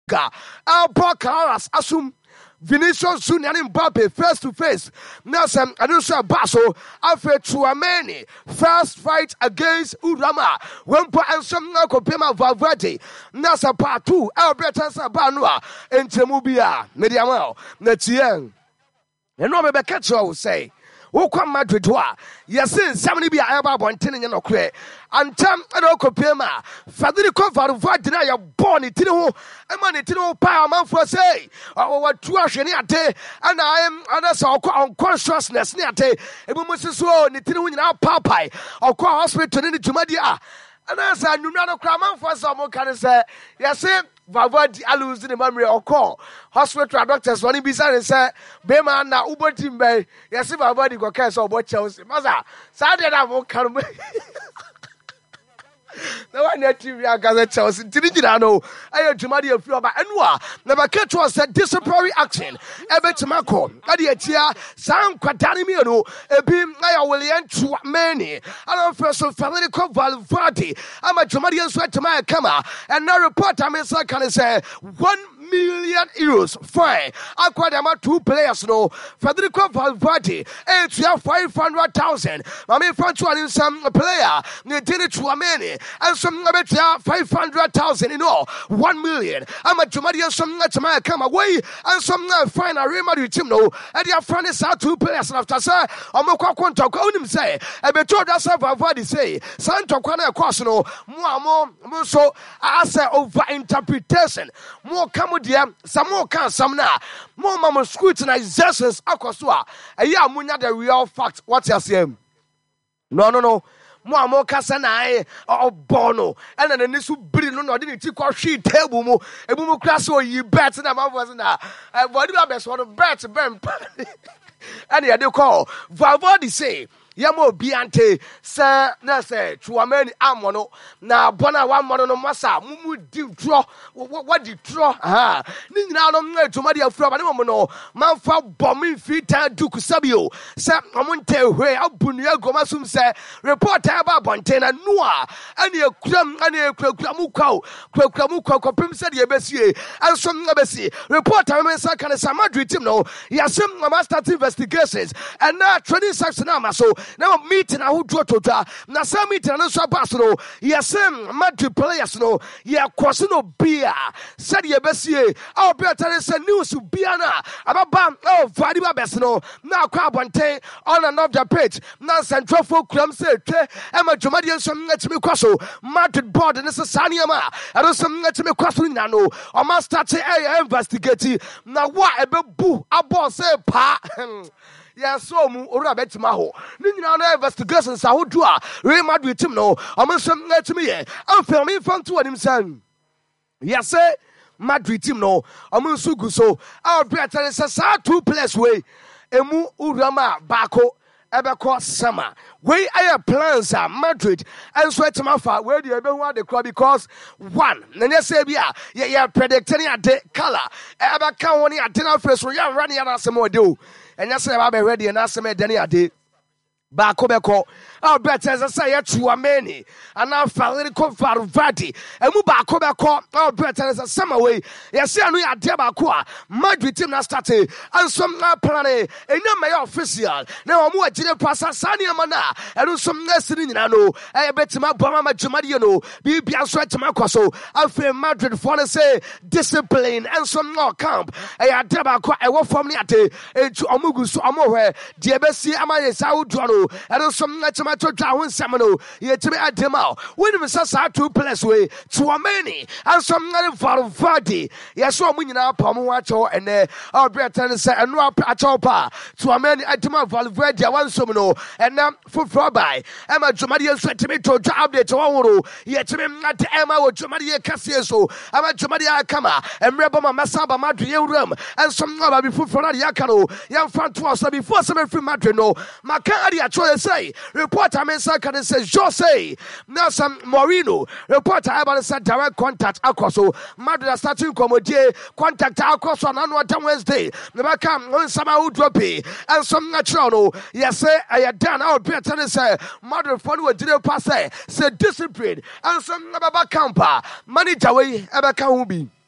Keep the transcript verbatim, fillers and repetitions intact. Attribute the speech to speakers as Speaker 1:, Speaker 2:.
Speaker 1: Oscar, Alba Carras, Asum, Vinicius Junior Mbappe face to face. Nelson Anusa Basso, Alfred Chouameni, first fight against Urama. Wempa and some Nakopema Valverde. Nasa part two, Alberta Sabanua, and Temubia, Mediamel, Netien. And Robert Ketcher will say, Wokwa Madrid wa yesi samni bi ayaba bonten nye no kre antam ana okopema Federico Valverde na ya born tiri ho ema ne tiri ho pa amanfo say watu ahwene ate ana am ana sa unconsciousness ne ate ebu musiso ne tiri ho nyina papai okwa hospital ne dwumadi a ana sa nwumra no kra amanfo sa mo kan say yesi Valverde aluzi the memory or call hospital doctors when he be saying say Bema na Uber team bay yes Valverde go cancel about Chelsea maza Saturday na mo kan no one net T V against Chelsea Tinijina no ayo Jumadi of Floba Enwa never catch was a disciplinary action ebe Timako adi etia Sam Quatani Mino ebim ayo William Chouameni and first Federico Valverde I'm a Jumadi and sweat to my camera and now report I mean so can say one million euros fine. I quite am two players no Federico Valverde eight five hundred thousand. I mean front one in some player ne did it Chouameni and some five hundred thousand in all one million. I'm a Jumadi some to my come away and some fine a Real Madrid team no and their friend is out two players after sir I'm a quack talk on him say I be told us Valverde say Santo Kwana cross no more more so I say over interpretation more come some more can some now more mama scrutinizations akosua eya munya the real fact what you saying no no no more more kasa na e obono and then nisu biri no no de ti kwa hwe table mu ebu mu kra so yi bet na ma voice na e body ba best one bet ben and they call Valverde say Yamo biante se na se Chouameni amono na bona wa mono no masa mumu di draw what di draw aha ni nyina no na Jumadi afro ba ne mo no manfa bombing fita duku sabio se omonte hwe abunu agoma sum se reporter ba bontena noa ane akuram ane akuram mu kwaw akuram mu kwaw kopim se de besie ansom na besi reporter me sa kan sa Madrid team no yasem ma start investigations and na training section na maso now meeting I would draw to na some meeting and so pass no yes Madrid players no yeah crossing no beer said ye besie our better say news beer na ababa oh Vadiba best no now crab one ten on and off the pitch now central folk cram say Emma Jumadian some let me cross Madrid board and this is Saniama I don't some let me cross no no or must start a investigating now what a boo a boss say pa yes, so mu ora betima ho. Ni nyina na investigations a wodu a Real Madrid team no. Amsem na timi ye. Amfam me fan to anim san. Yes, Madrid team no. Amsu gu so. Our better is sa two players way. Emu urama bako ebeko sama. We are plans are Madrid and so etimafa where the ebe want the club because one nene say bia ye ye predicting a de color ebe kan woni adena face so ya run ya na asemo do and say ba be ready and asemo de na ade ba ko be ko our better say ya Chouameni and now Federico Valverde emu ba ko be ko our better say some way ye say anu ya de ba ko a Madrid team na start and some plan e enya me official na omo agire pasa sani amana enu some nesi nyina no e betima boma ma Jumadi no bi bia so etima kwaso afi Madrid for say discipline and some no camp e ya de ba ko e wo form ni ate etu omugu so omo hwe de besi amaye sa wodo no enu some etima to dwa ho nsam no ye timi adema when me sa two players way Chouameni and some Valverde yes so mu nyina pa mo wa cho ene our better say enu acho pa Chouameni adema Valverde wan som no ena for by Emma Jumadi sweat to update one yet to me not Emma or Jumadi Cassio, Emma Jumadi Kama, and Rebama Masaba Madrid room, and some other before Yakano, young front was before some free Madrino, Macari, I try to say, reporter Mesa can say Jose, now some Morino, reporter about said direct contact Acoso, Madrid starting Comodie, contact Acoso on annual Wednesday, never come on some who drop it, and some natural, yes, I had done our better say, mother phone with dinner pass say discipline and some Baba Campa, money Jawi, Abaka Ubi.